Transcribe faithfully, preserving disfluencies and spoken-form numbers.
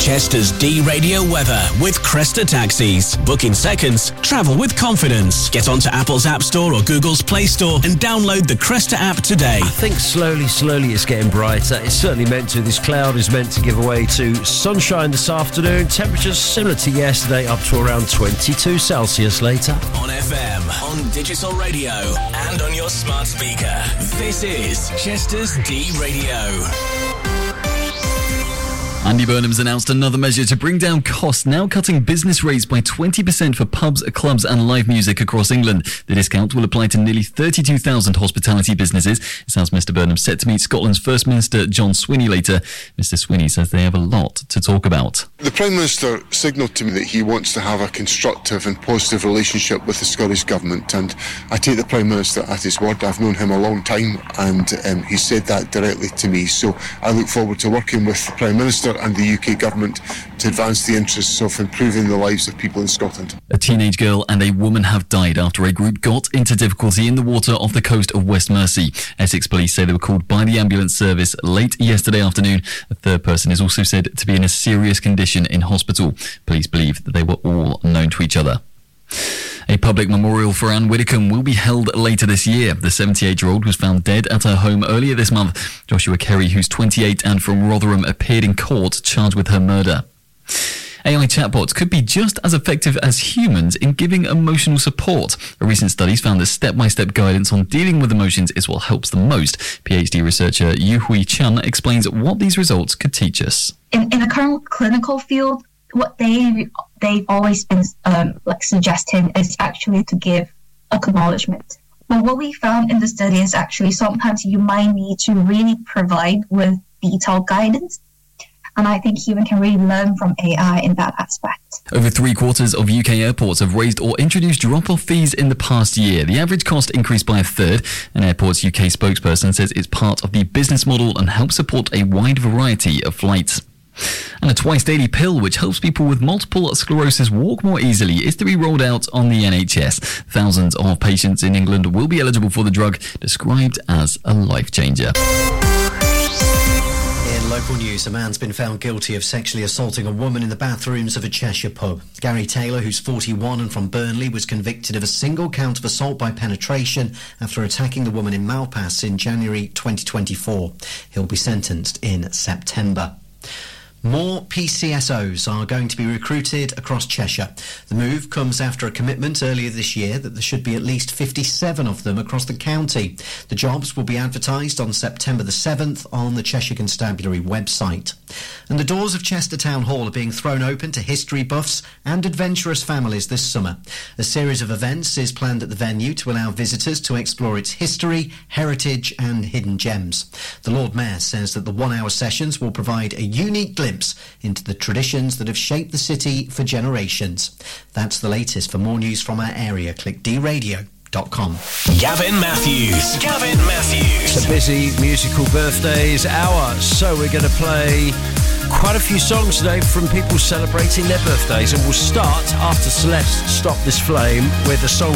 Chester's D-Radio weather with Cresta Taxis. Book in seconds, travel with confidence. Get onto Apple's App Store or Google's Play Store and download the Cresta app today. I think slowly, slowly it's getting brighter. It's certainly meant to. This cloud is meant to give way to sunshine this afternoon. Temperatures similar to yesterday, up to around twenty-two Celsius later. On F M, on digital radio, and on your smart speaker. This is Chester's D-Radio. Andy Burnham's announced another measure to bring down costs, now cutting business rates by twenty percent for pubs, clubs and live music across England. The discount will apply to nearly thirty-two thousand hospitality businesses. It sounds Mr Burnham set to meet Scotland's First Minister John Swinney later. Mr Swinney says they have a lot to talk about. The Prime Minister signalled to me that he wants to have a constructive and positive relationship with the Scottish Government, and I take the Prime Minister at his word. I've known him a long time, and um, he said that directly to me, so I look forward to working with the Prime Minister and the U K Government to advance the interests of improving the lives of people in Scotland. A teenage girl and a woman have died after a group got into difficulty in the water off the coast of West Mersey. Essex police say they were called by the ambulance service late yesterday afternoon. A third person is also said to be in a serious condition in hospital. Police believe that they were all known to each other. A public memorial for Anne Widdecombe will be held later this year. The seventy-eight-year-old was found dead at her home earlier this month. Joshua Kerry, who's twenty-eight and from Rotherham, appeared in court charged with her murder. A I chatbots could be just as effective as humans in giving emotional support. A recent study found that step-by-step guidance on dealing with emotions is what helps the most. PhD researcher Yu-Hui Chun explains what these results could teach us. In, in the current clinical field, what they they've always been um, like suggesting is actually to give acknowledgement. But what we found in the study is actually sometimes you might need to really provide with detailed guidance. And I think humans can really learn from A I in that aspect. Over three quarters of U K airports have raised or introduced drop-off fees in the past year. The average cost increased by a third. An Airports U K spokesperson says it's part of the business model and helps support a wide variety of flights. And a twice-daily pill which helps people with multiple sclerosis walk more easily is to be rolled out on the N H S. Thousands of patients in England will be eligible for the drug, described as a life-changer. In local news, a man's been found guilty of sexually assaulting a woman in the bathrooms of a Cheshire pub. Gary Taylor, who's forty-one and from Burnley, was convicted of a single count of assault by penetration after attacking the woman in Malpass in January twenty twenty-four. He'll be sentenced in September. More P C S Os are going to be recruited across Cheshire. The move comes after a commitment earlier this year that there should be at least fifty-seven of them across the county. The jobs will be advertised on September the seventh on the Cheshire Constabulary website. And the doors of Chester Town Hall are being thrown open to history buffs and adventurous families this summer. A series of events is planned at the venue to allow visitors to explore its history, heritage and hidden gems. The Lord Mayor says that the one-hour sessions will provide a unique glimpse into the traditions that have shaped the city for generations. That's the latest. For more news from our area, click d radio dot com. Gavin Matthews. Gavin Matthews. It's a busy musical birthdays hour, so we're going to play quite a few songs today from people celebrating their birthdays, and we'll start after Celeste Stop This Flame with a song